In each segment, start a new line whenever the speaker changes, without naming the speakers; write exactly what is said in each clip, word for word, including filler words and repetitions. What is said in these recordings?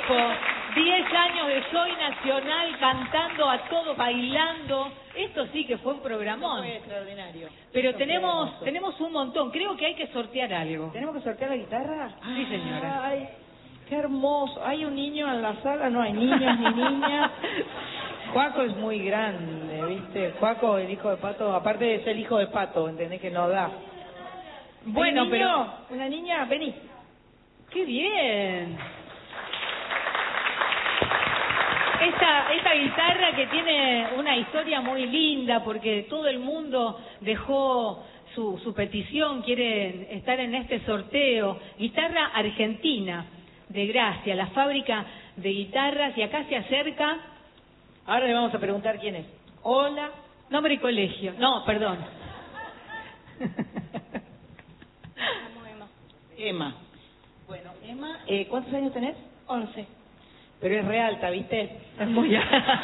Conejo. Diez años de Soy Nacional, cantando a todo, bailando. Esto sí que fue un programón.
Fue extraordinario.
Pero
Esto
tenemos tenemos un montón. Creo que hay que sortear algo.
¿Tenemos que sortear la guitarra?
Sí, señora.
Ay, qué hermoso. ¿Hay un niño en la sala? No hay niños ni niñas. Juaco es muy grande, ¿viste? Juaco, el hijo de Pato, aparte de ser el hijo de Pato, ¿entendés que no da?
Bueno, pero...
Una niña, vení.
¡Qué bien! Esta, esta guitarra que tiene una historia muy linda porque todo el mundo dejó su, su petición, quieren estar en este sorteo. Guitarra argentina de Gracia, la fábrica de guitarras, y acá se acerca...
Ahora le vamos a preguntar quién es. Hola.
Nombre y colegio. No, perdón.
Emma. Emma. Bueno, Emma, eh, ¿cuántos años tenés? Once. Pero es re alta, ¿viste?
Es muy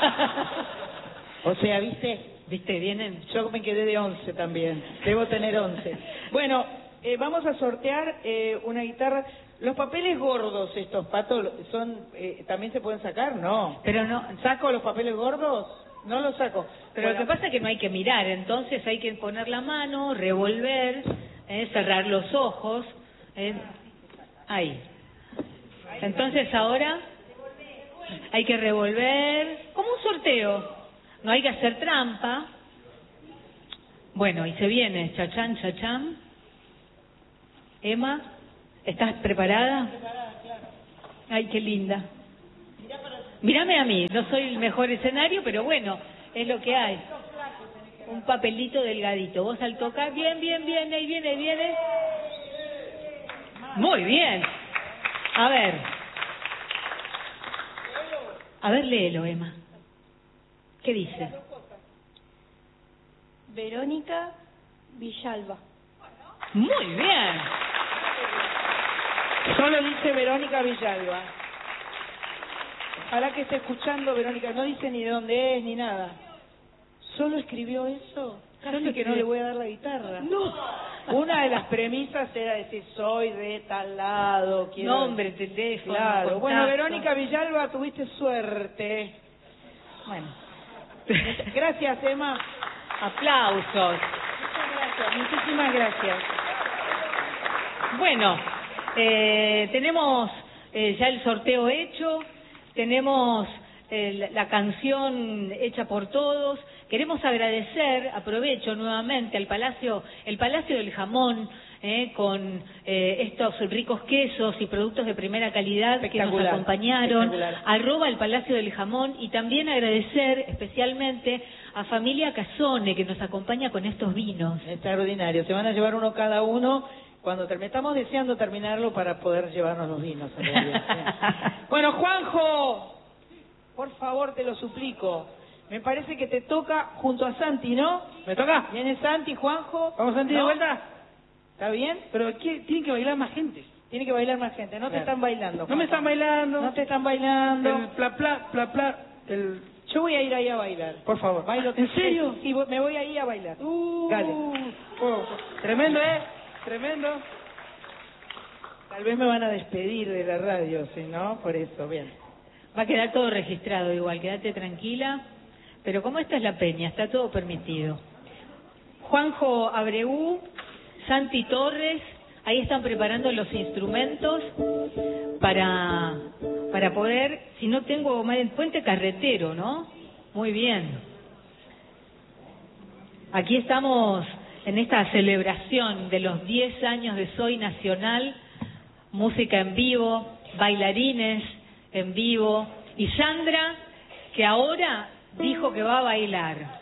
O sea, ¿viste?
¿Viste? Vienen.
Yo me quedé de once también. Debo tener once. Bueno, eh, vamos a sortear eh, una guitarra. Los papeles gordos estos, Pato, son eh, ¿también se pueden sacar? No.
Pero no.
¿Saco los papeles gordos? No los saco.
Pero
bueno,
lo que pasa es que no hay que mirar, entonces hay que poner la mano, revolver, eh, cerrar los ojos. Eh, ahí. Entonces ahora hay que revolver, como un sorteo. No hay que hacer trampa. Bueno, y se viene, chachán, chachán. Emma, ¿estás preparada?
Preparada, claro.
Ay, qué linda. Mírame a mí, no soy el mejor escenario, pero bueno, es lo que hay. Un papelito delgadito. Vos al tocar, bien, bien, bien, ahí viene, ahí viene. Muy bien. A ver. A ver, léelo, Emma. ¿Qué dice?
Verónica Villalba.
Muy bien.
Solo dice Verónica Villalba. Ojalá que esté escuchando Verónica. No dice ni de dónde es ni nada. ¿Solo escribió eso? Casi que no le voy a dar la guitarra.
No.
Una de las premisas era decir, soy de tal lado. Quiero...
Nombre, teléfono,
Claro.
contacto.
Bueno, Verónica Villalba, tuviste suerte.
Bueno.
Gracias, Emma.
Aplausos.
Muchas gracias. Muchísimas gracias.
Bueno, eh, tenemos eh, ya el sorteo hecho, tenemos eh, la, la canción hecha por todos. Queremos agradecer, aprovecho nuevamente al Palacio, el Palacio del Jamón, eh, con eh, estos ricos quesos y productos de primera calidad que nos acompañaron, arroba el Palacio del Jamón, y también agradecer especialmente a Familia Casone, que nos acompaña con estos vinos.
Extraordinario, se van a llevar uno cada uno cuando termine. Estamos deseando terminarlo para poder llevarnos los vinos. En realidad, ¿sí? Bueno, Juanjo, por favor, te lo suplico. Me parece que te toca junto a Santi, ¿no?
¿Me toca?
¿Viene Santi, Juanjo?
¿Vamos Santi de
¿No?
vuelta?
¿Está bien?
Pero ¿qué? Tiene que bailar más gente.
Tiene que bailar más gente. No te
Claro.
están bailando,
No
Juanjo.
me están bailando.
No te están bailando.
El pla pla, pla pla, el...
Yo voy a ir ahí a bailar.
Por favor.
Bailo.
¿En serio?
Sí, voy- me voy ahí a bailar.
Uh,
Dale.
oh, tremendo, ¿eh? Tremendo.
Tal vez me van a despedir de la radio, si no, por eso, bien.
Va a quedar todo registrado igual, quédate tranquila. Pero como esta es la peña, está todo permitido. Juanjo Abreu, Santi Torres, ahí están preparando los instrumentos para, para poder, si no tengo mal el puente carretero, ¿no? Muy bien. Aquí estamos en esta celebración de los diez años de Soy Nacional, música en vivo, bailarines en vivo, y Sandra, que ahora dijo que va a bailar.